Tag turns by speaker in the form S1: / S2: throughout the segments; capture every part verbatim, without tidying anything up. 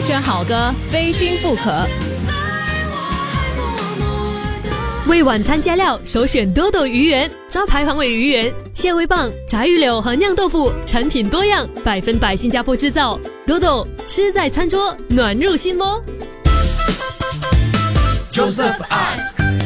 S1: 选好歌，非听不可。
S2: 为晚餐加料，首选多多鱼圆，招牌黄尾鱼圆、蟹味棒、炸鱼柳和酿豆腐，产品多样，百分百新加坡制造。多多吃在餐桌，暖入心窝。
S3: Joseph Ask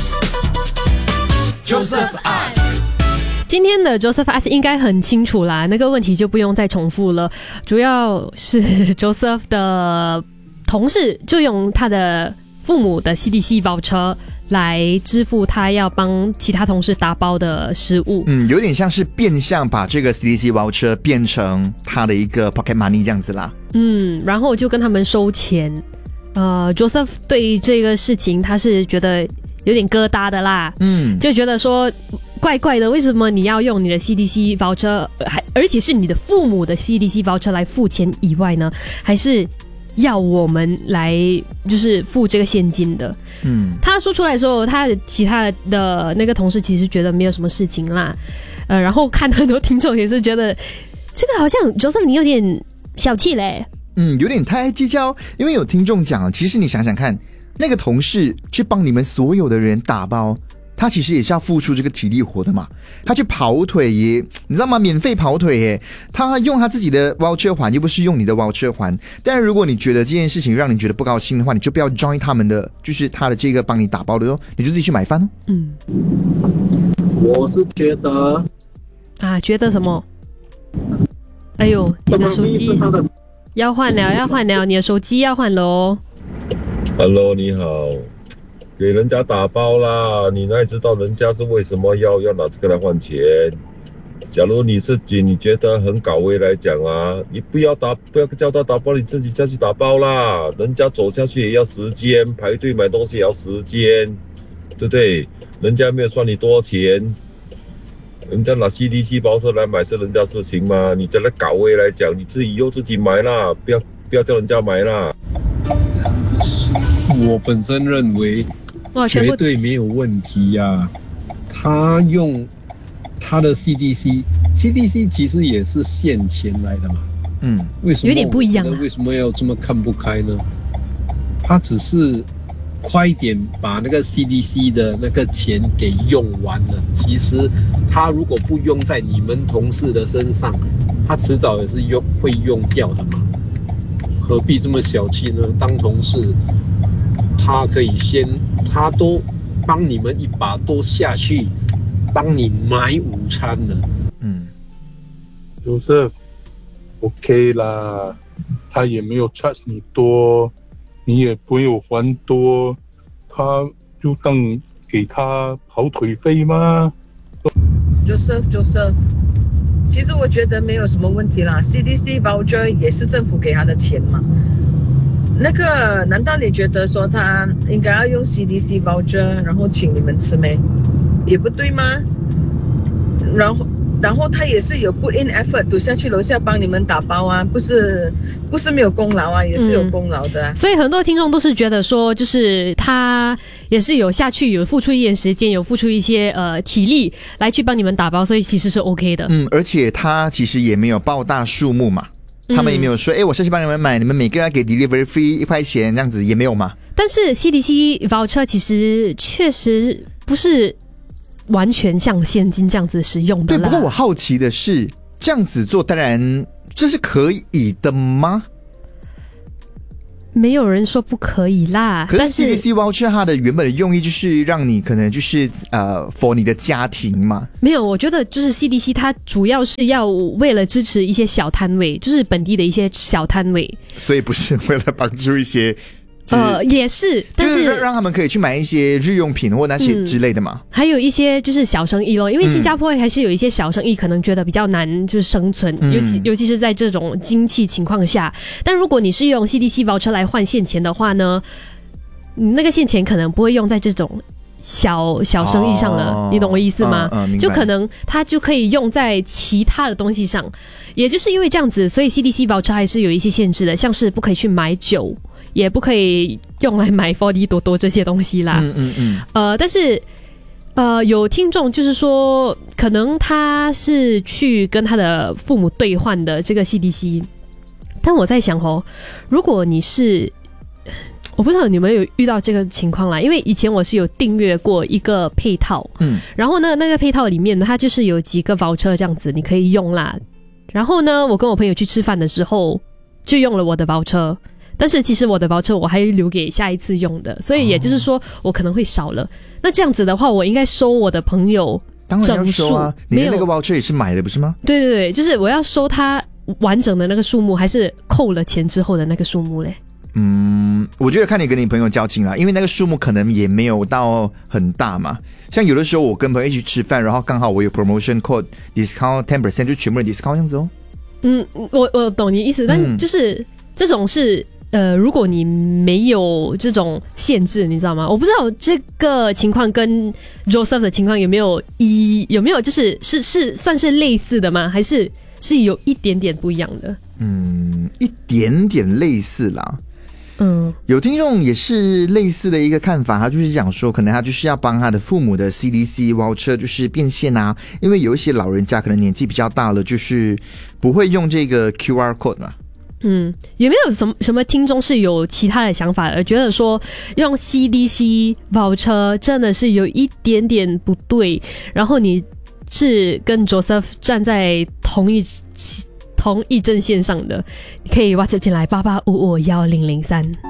S3: Joseph Ask
S4: 今天的 Joseph Ask 应该很清楚啦，那个问题就不用再重复了。主要是 Joseph 的同事就用他的父母的 C D C voucher 来支付他要帮其他同事打包的食物。
S5: 嗯，有点像是变相把这个 C D C voucher 变成他的一个 pocket money 这样子啦。
S4: 嗯，然后就跟他们收钱。呃 Joseph 对这个事情他是觉得有点疙瘩的啦。嗯，就觉得说怪怪的，为什么你要用你的 C D C voucher， 还而且是你的父母的 C D C voucher 来付钱以外呢，还是要我们来就是付这个现金的。嗯，他说出来的时候，他的其他的那个同事其实觉得没有什么事情啦。呃，然后看很多听众也是觉得这个好像 Joseph 你有点小气嘞。
S5: 嗯，有点太计较，因为有听众讲，其实你想想看，那个同事去帮你们所有的人打包，他其实也是要付出这个体力活的嘛。他去跑腿也，你知道吗？免费跑腿耶，他用他自己的 voucher 还，又不是用你的 voucher 还。但是如果你觉得这件事情让你觉得不高兴的话，你就不要 join 他们的，就是他的这个帮你打包的哦，你就自己去买饭哦。
S4: 嗯，
S6: 我是觉得
S4: 啊，觉得什么？哎呦，你的手机要换了，要换了，你的手机要换了哦。
S7: Hello， 你好，给人家打包啦，你哪里知道人家是为什么要要拿这个来换钱？假如你是你觉得很搞味来讲啊，你不要打，不要叫他打包，你自己下去打包啦。人家走下去也要时间，排队买东西也要时间，对不对？人家没有算你多少钱。人家拿 C D C 包车来买是人家事情吗？你在那搞味来讲，你自己又自己买啦，不要不要叫人家买啦。
S6: 我本身认为绝对没有问题呀、啊。他用他的 C D C，C D C 其实也是现钱来的嘛。嗯，为什么有点不一样、啊？为什么要这么看不开呢？他只是快一点把那个 C D C 的那个钱给用完了。其实他如果不用在你们同事的身上，他迟早也是用会用掉的嘛。何必这么小气呢？当同事，他可以先，他都帮你们一把，都下去帮你买午餐了。嗯，
S8: 就是 OK 啦，他也没有 charge 你多。你也不有还多，他就当给他跑腿费吗？
S9: Joseph Joseph， 其实我觉得没有什么问题啦。C D C voucher 也是政府给他的钱嘛。那个，难道你觉得说他应该要用 C D C voucher 然后请你们吃没？也不对吗？然后。然后他也是有 put in effort 读下去楼下帮你们打包啊，不是不是没有功劳啊，也是有功劳的、啊嗯。
S4: 所以很多听众都是觉得说，就是他也是有下去，有付出一点时间，有付出一些呃体力来去帮你们打包，所以其实是 OK 的。
S5: 嗯，而且他其实也没有报大数目嘛，他们也没有说，哎、嗯，我下去帮你们买，你们每个人要给 delivery fee 一块钱这样子，也没有嘛。
S4: 但是 C D C voucher 其实确实不是完全像现金这样子使用的啦。
S5: 对，不过我好奇的是，这样子做当然这是可以的吗？
S4: 没有人说不可以啦。
S5: 可是 C D C voucher 它的原本的用意就是让你可能就是呃 for 你的家庭嘛。
S4: 没有，我觉得就是 C D C 它主要是要为了支持一些小摊位，就是本地的一些小摊位，
S5: 所以不是为了帮助一些。就是、
S4: 呃，也是，但是、
S5: 就是、让他们可以去买一些日用品或那些之类的嘛、嗯。
S4: 还有一些就是小生意咯，因为新加坡还是有一些小生意可能觉得比较难就是生存，嗯、尤其尤其是在这种经济情况下。但如果你是用 C D C voucher 来换现钱的话呢，你那个现钱可能不会用在这种小小生意上了，哦、你懂我意思吗？嗯嗯、就可能它就可以用在其他的东西上。也就是因为这样子，所以 C D C voucher 还是有一些限制的，像是不可以去买酒。也不可以用来买 四 D 多多这些东西啦。嗯嗯嗯。呃，但是呃，有听众就是说，可能他是去跟他的父母兑换的这个 C D C 但我在想哦，如果你是，我不知道你们有遇到这个情况啦，因为以前我是有订阅过一个配套，嗯，然后呢，那个配套里面呢，它就是有几个 voucher 这样子，你可以用啦。然后呢，我跟我朋友去吃饭的时候，就用了我的 voucher， 但是其实我的 voucher 我还留给下一次用的，所以也就是说，我可能会少了。那这样子的话，我应该收我的朋友
S5: 当然要收啊，你的那个 voucher 也是买的不是吗？
S4: 对对对，就是我要收他完整的那个数目，还是扣了钱之后的那个数目嘞？
S5: 嗯，我觉得看你跟你朋友交情啦，因为那个数目可能也没有到很大嘛。像有的时候我跟朋友一起吃饭，然后刚好我有 promotion code discount ten percent， 就全部人 discount 这样子哦。
S4: 嗯，我我懂你意思，但就是、嗯、这种是呃，如果你没有这种限制，你知道吗？我不知道这个情况跟 Joseph 的情况有没有一有没有就是是是算是类似的吗？还是是有一点点不一样的？
S5: 嗯，一点点类似啦。
S4: 嗯，
S5: 有听众也是类似的一个看法，他就是讲说，可能他就是要帮他的父母的 C D C voucher 就是变现啊，因为有一些老人家可能年纪比较大了，就是不会用这个 Q R code 嘛。
S4: 嗯，有没有什么什么听众是有其他的想法，而觉得说用 C D C voucher 真的是有一点点不对，然后你是跟 Joseph 站在同一同一阵线上的，你可以 WhatsApp 进来八八五五一零零三。